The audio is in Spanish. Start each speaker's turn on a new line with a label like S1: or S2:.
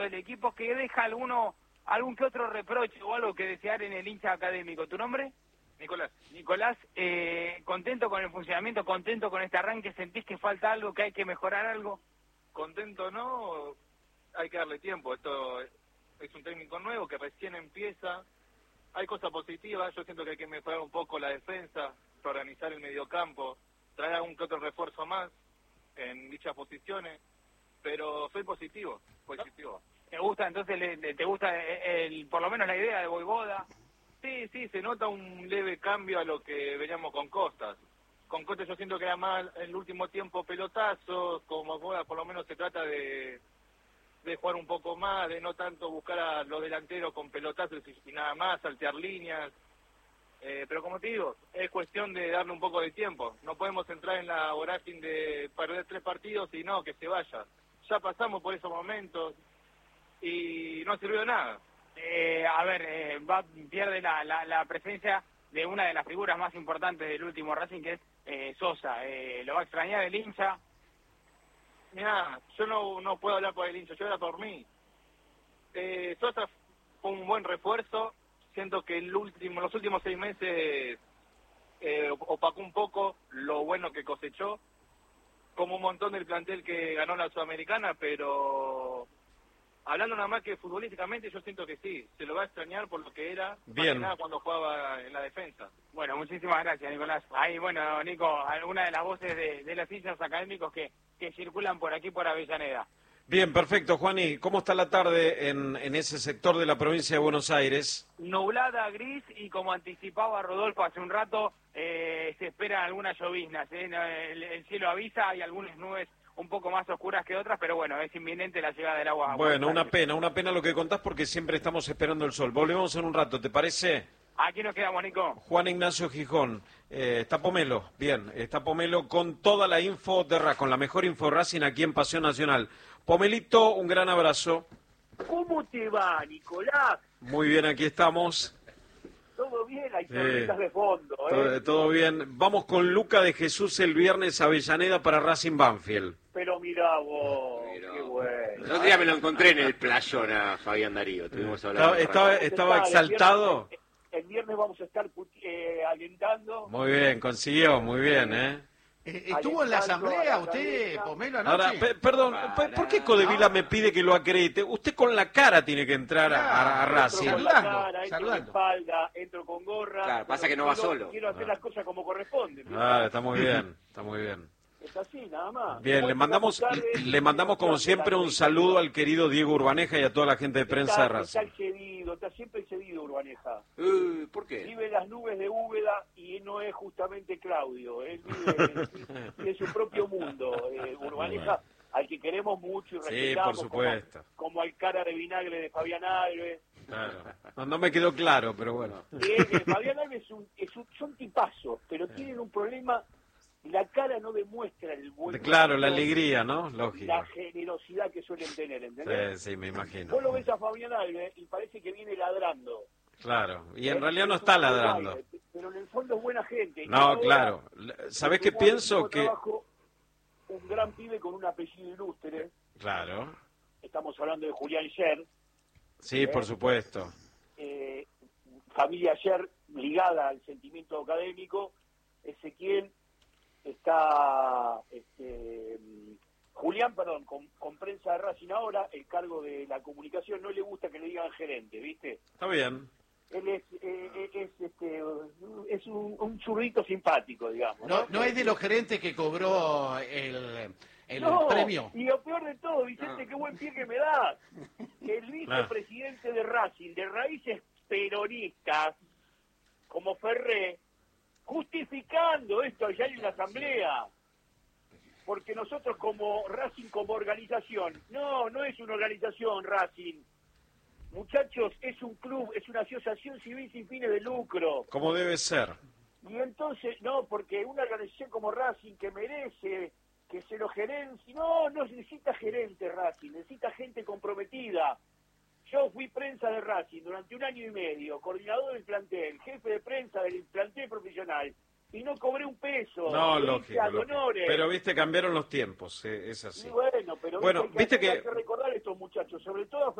S1: del equipo que deja algún que otro reproche o algo que desear en el hincha académico. ¿Tu nombre?
S2: Nicolás.
S1: Nicolás, ¿contento con el funcionamiento, contento con este arranque? ¿Sentís que falta algo, que hay que mejorar algo?
S2: Contento no, hay que darle tiempo. Esto es un técnico nuevo que recién empieza. Hay cosas positivas, yo siento que hay que mejorar un poco la defensa, organizar el mediocampo, traer algún que otro refuerzo más en dichas posiciones, pero soy positivo.
S1: ¿Te gusta entonces, te gusta por lo menos la idea de Vojvoda?
S2: Sí, se nota un leve cambio a lo que veníamos con Costas. Con Costas yo siento que era más en el último tiempo pelotazos, como Vojvoda por lo menos se trata de jugar un poco más, de no tanto buscar a los delanteros con pelotazos y nada más, saltear líneas. Pero como te digo, es cuestión de darle un poco de tiempo. No podemos entrar en la vorágine de perder 3 partidos y no, que se vaya. Ya pasamos por esos momentos y no sirvió de nada.
S1: Pierde la presencia de una de las figuras más importantes del último Racing, que es Sosa. ¿Lo va a extrañar el hincha?
S2: Mirá, yo no puedo hablar por el hincha, yo hablo por mí. Sosa fue un buen refuerzo. Siento que los últimos 6 meses opacó un poco lo bueno que cosechó, como un montón del plantel que ganó la Sudamericana, pero hablando nada más que futbolísticamente, yo siento que sí, se lo va a extrañar por lo que era, más que nada cuando jugaba en la defensa.
S1: Bueno, muchísimas gracias, Nicolás. Ahí, bueno, Nico, alguna de las voces de los hinchas académicos que circulan por aquí, por Avellaneda.
S3: Bien, perfecto, Juani. ¿Cómo está la tarde en ese sector de la provincia de Buenos Aires?
S1: Nublada, gris, y como anticipaba Rodolfo hace un rato, se esperan algunas lloviznas. El cielo avisa, hay algunas nubes un poco más oscuras que otras, pero bueno, es inminente la llegada del agua.
S3: Bueno, una pena lo que contás porque siempre estamos esperando el sol. Volvemos en un rato, ¿te parece?
S1: Aquí nos quedamos, Nico.
S3: Juan Ignacio Gijón, está Pomelo, bien, está Pomelo con toda la info de con la mejor info Racing aquí en Pasión Nacional. Pomelito, un gran abrazo.
S4: ¿Cómo te va, Nicolás?
S3: Muy bien, aquí estamos.
S4: Todo bien, hay tormentas de fondo,
S3: Todo bien. Vamos con Luca de Jesús el viernes a Avellaneda para Racing Banfield.
S4: Pero mirá vos, qué bueno.
S5: El otro día me lo encontré en el playón a Fabián Darío. Estuvimos hablando.
S3: Estaba exaltado.
S4: El viernes vamos a estar alentando.
S3: Muy bien, consiguió, muy bien,
S6: ¿Estuvo en la asamblea usted, Pomelo, anoche?
S3: Ahora, perdón, ¿por qué Codevila me pide que lo acredite? Usted con la cara tiene que entrar a Racing.
S4: Entro con la cara, entro con espalda, entro con gorra.
S5: Claro, pasa que no va solo.
S4: Quiero hacer las cosas como corresponde.
S3: Está muy bien, está muy bien.
S4: Es así, nada más.
S3: Bien, le mandamos como siempre un saludo al querido Diego Urbaneja y a toda la gente de prensa de Racing.
S4: Está siempre excedido Urbaneja.
S5: ¿Por qué?
S4: Vive en las nubes de Úbeda y no es justamente Claudio. Él vive en su propio mundo. Urbaneja, al que queremos mucho y respetamos.
S3: Sí, por supuesto.
S4: Como al cara de vinagre de Fabián Alves.
S3: Claro. No me quedó claro, pero bueno.
S4: Fabián Alves son tipazos, pero tienen un problema. La cara no demuestra el buen...
S3: Claro, la alegría, ¿no? Lógico.
S4: La generosidad que suelen tener, ¿entendés?
S3: Sí, me imagino.
S4: Vos lo ves a Fabián Alves y parece que viene ladrando.
S3: Claro, y en realidad no está ladrando.
S4: Pero en el fondo es buena gente.
S3: No, claro. ¿Sabés qué pienso? Que
S4: un gran pibe con un apellido ilustre.
S3: Claro.
S4: Estamos hablando de Julián Scher.
S3: Sí, por supuesto.
S4: Familia Scher ligada al sentimiento académico. Ezequiel está... Julián, perdón, con prensa de Racing ahora, el cargo de la comunicación, no le gusta que le digan gerente, ¿viste?
S3: Está bien.
S4: Él es un churrito simpático, digamos.
S6: No es de los gerentes que cobró el premio.
S4: Y lo peor de todo, Vicente, qué buen pie que me das. El vicepresidente de Racing, de raíces peronistas, como Ferré, justificando esto allá en la asamblea. Porque nosotros como Racing, como organización, no es una organización Racing. Muchachos, es un club, es una asociación civil sin fines de lucro.
S3: Como debe ser.
S4: Y entonces, porque una organización como Racing que merece que se lo gerencie, no necesita gerente Racing, necesita gente comprometida. Yo fui prensa de Racing durante 1 año y medio, coordinador del plantel, jefe de prensa del plantel profesional, y no cobré un peso.
S3: No,
S4: Le hice
S3: lógico,
S4: ad
S3: lógico.
S4: honores.
S3: Pero, viste, cambiaron los tiempos, es así.
S4: Y bueno, pero
S3: Bueno, viste
S4: hay
S3: que...
S4: que recordar a estos muchachos, sobre todo a